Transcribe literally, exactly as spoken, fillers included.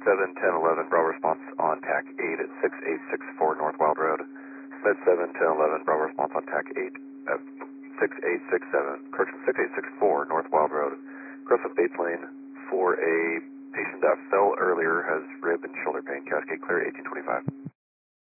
seven ten eleven, Bravo response on T A C eight at six eight six four North Wild Road. Med seven ten eleven, Bravo response on T A C eight at six eight six seven, correction, six eight six four North Wild Road. Cross up Bates Lane for a patient that fell earlier, has rib and shoulder pain, Cascade clear eighteen twenty-five.